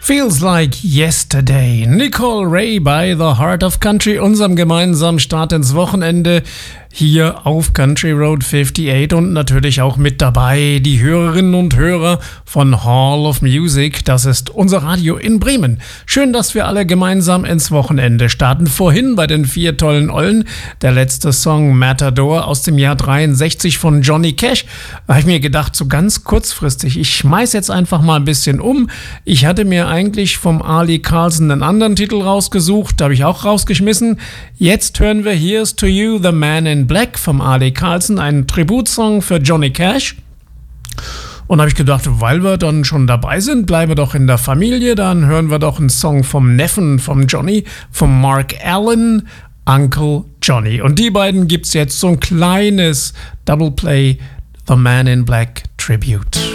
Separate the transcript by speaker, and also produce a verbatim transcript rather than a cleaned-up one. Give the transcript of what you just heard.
Speaker 1: Feels Like Yesterday. Nicole Ray bei The Heart of Country, unserem gemeinsamen Start ins Wochenende hier auf Country Road achtundfünfzig und natürlich auch mit dabei die Hörerinnen und Hörer von Hall of Music. Das ist unser Radio in Bremen. Schön, dass wir alle gemeinsam ins Wochenende starten. Vorhin bei den vier tollen Ollen der letzte Song Matador aus dem Jahr dreiundsechzig von Johnny Cash. Da habe ich mir gedacht, so ganz kurzfristig, ich schmeiß jetzt einfach mal ein bisschen um. Ich hatte mir eigentlich vom Ali Carlson einen anderen Titel rausgesucht, da habe ich auch rausgeschmissen. Jetzt hören wir Here's to You, The Man in Black vom Ali Carlson, einen Tributsong für Johnny Cash. Und da habe ich gedacht, weil wir dann schon dabei sind, bleiben wir doch in der Familie. Dann hören wir doch einen Song vom Neffen vom Johnny, vom Mark Allen, Uncle Johnny. Und die beiden gibt es jetzt so ein kleines Double Play, The Man in Black Tribute.